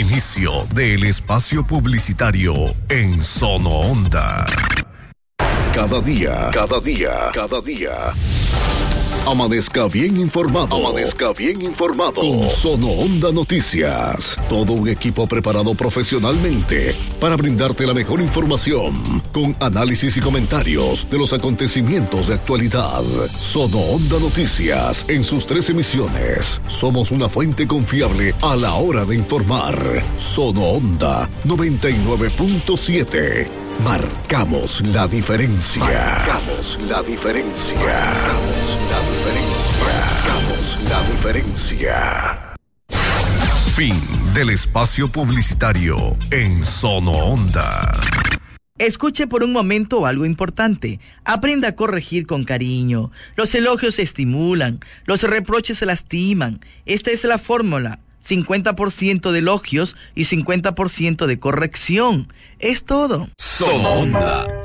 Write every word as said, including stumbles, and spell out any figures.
Inicio del espacio publicitario en Sono Onda. Cada día, cada día, cada día. Amanezca bien informado. Amanezca bien informado. Con Sono Onda Noticias. Todo un equipo preparado profesionalmente para brindarte la mejor información, con análisis y comentarios de los acontecimientos de actualidad. Sono Onda Noticias, en sus tres emisiones. Somos una fuente confiable a la hora de informar. Sono Onda noventa y nueve punto siete. Marcamos la diferencia. Marcamos la diferencia. Marcamos la diferencia. Marcamos la diferencia. Fin del espacio publicitario en Sono Onda. Escuche por un momento algo importante. Aprenda a corregir con cariño. Los elogios estimulan, los reproches se lastiman. Esta es la fórmula. cincuenta por ciento de elogios y cincuenta por ciento de corrección. Es todo. Sono Onda.